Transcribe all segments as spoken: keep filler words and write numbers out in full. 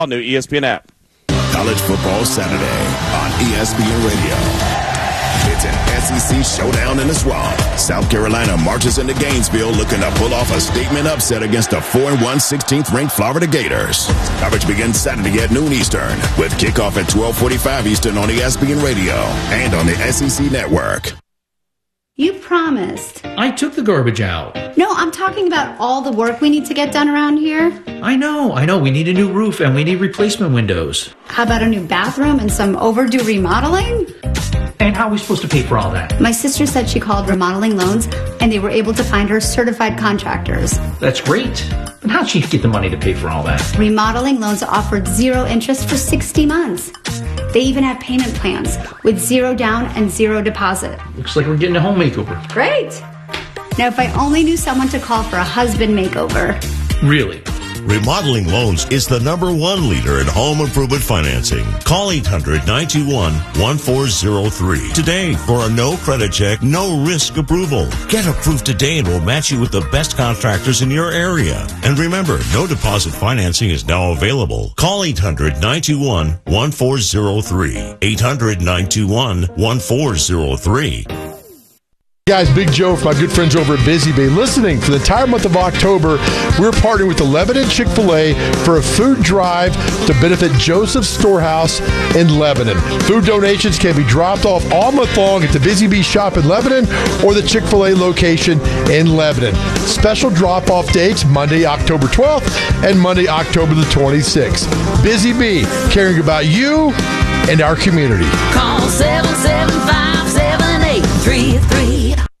New E S P N app. College Football Saturday on E S P N Radio. It's an S E C showdown in the swamp. South Carolina marches into Gainesville looking to pull off a statement upset against the four and one sixteenth ranked Florida Gators. Coverage begins Saturday at noon Eastern with kickoff at twelve forty-five Eastern on E S P N Radio and on the S E C Network. You promised. I took the garbage out. No, I'm talking about all the work we need to get done around here. I know, I know. We need a new roof and we need replacement windows. How about a new bathroom and some overdue remodeling? And how are we supposed to pay for all that? My sister said she called Remodeling Loans and they were able to find her certified contractors. That's great. But how'd she get the money to pay for all that? Remodeling Loans offered zero interest for sixty months. They even have payment plans with zero down and zero deposit. Looks like we're getting a home makeover. Great. Now, if I only knew someone to call for a husband makeover. Really? Remodeling Loans is the number one leader in home improvement financing. Call eight hundred, nine two one, one four zero three today for a no credit check, no risk approval. Get approved today and we'll match you with the best contractors in your area. And remember, no deposit financing is now available. Call eight hundred, nine two one, one four zero three. eight hundred, nine two one, one four zero three. Guys, Big Joe from my good friends over at Busy Bee. Listening, for the entire month of October, we're partnering with the Lebanon Chick-fil-A for a food drive to benefit Joseph's Storehouse in Lebanon. Food donations can be dropped off all month long at the Busy Bee shop in Lebanon or the Chick-fil-A location in Lebanon. Special drop-off dates, Monday, October twelfth and Monday, October the twenty-sixth. Busy Bee, caring about you and our community. Call seven seven five, seven eight three three.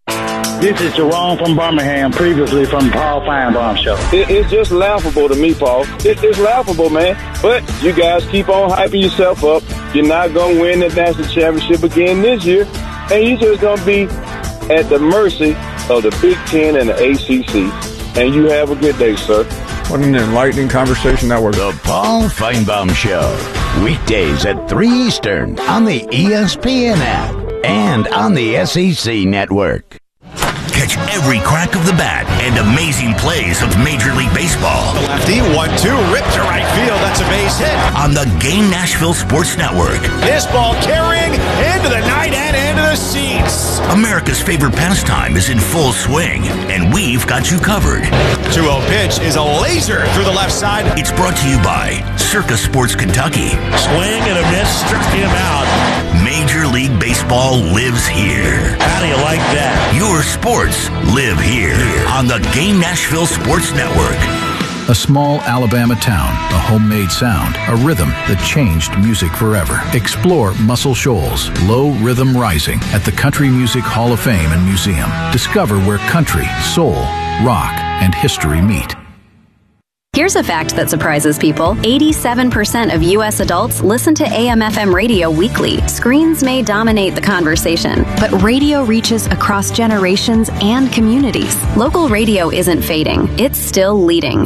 This is Jerome from Birmingham, previously from Paul Feinbaum Show. It, it's just laughable to me, Paul. It, it's laughable, man. But you guys keep on hyping yourself up. You're not going to win the national championship again this year. And you're just going to be at the mercy of the Big Ten and the A C C. And you have a good day, sir. What an enlightening conversation that was. The Paul Feinbaum Show. Weekdays at three Eastern on the E S P N app and on the S E C Network. Catch every crack of the bat and amazing plays of Major League Baseball. The lefty, one two, ripped to right field. That's a base hit. On the Game Nashville Sports Network. This ball carrying into the night and into the seats. America's favorite pastime is in full swing, and we've got you covered. two oh pitch is a laser through the left side. It's brought to you by Circa Sports Kentucky. Swing and a miss, struck him out. Major League Baseball lives here. How do you like that? Your sports live here on the Game Nashville Sports Network. A small Alabama town, a homemade sound, a rhythm that changed music forever. Explore Muscle Shoals, Low Rhythm Rising at the Country Music Hall of Fame and Museum. Discover where country, soul, rock, and history meet. Here's a fact that surprises people. eighty-seven percent of U S adults listen to A M F M radio weekly. Screens may dominate the conversation, but radio reaches across generations and communities. Local radio isn't fading. It's still leading.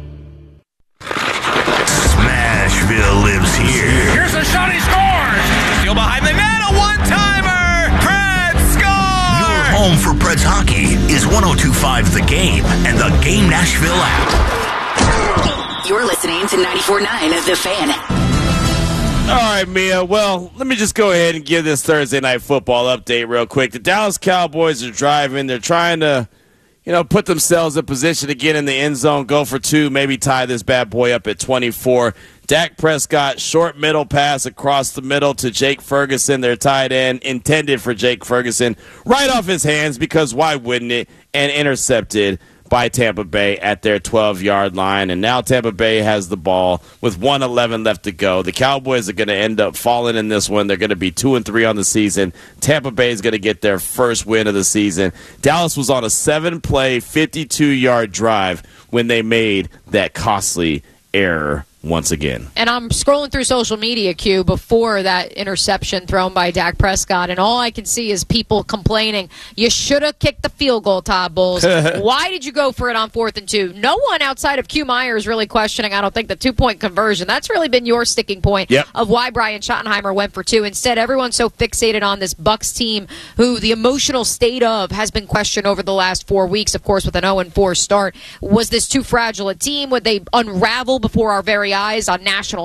Smashville lives here. Here's a shot, he scores! Steal behind the net, a one-timer! Preds score! Your home for Preds hockey is one oh two point five The Game and the Game Nashville app. You're listening to ninety-four point nine of The Fan. All right, Mia. Well, let me just go ahead and give this Thursday Night Football update real quick. The Dallas Cowboys are driving. They're trying to, you know, put themselves in position to get in the end zone, go for two, maybe tie this bad boy up at twenty-four. Dak Prescott, short middle pass across the middle to Jake Ferguson, their tight end, intended for Jake Ferguson, right off his hands because why wouldn't it, and intercepted by Tampa Bay at their twelve-yard line. And now Tampa Bay has the ball with one eleven left to go. The Cowboys are going to end up falling in this one. They're going to be two and three on the season. Tampa Bay is going to get their first win of the season. Dallas was on a seven-play, fifty-two-yard drive when they made that costly error once again. And I'm scrolling through social media, Q, before that interception thrown by Dak Prescott, and all I can see is people complaining, you should have kicked the field goal, Todd Bowles. Why did you go for it on fourth and two? No one outside of Q Meyer is really questioning, I don't think, the two-point conversion. That's really been your sticking point yep. of why Brian Schottenheimer went for two. Instead, everyone's so fixated on this Bucs team who the emotional state of has been questioned over the last four weeks, of course, with an oh and four start. Was this too fragile a team? Would they unravel before our very eyes on national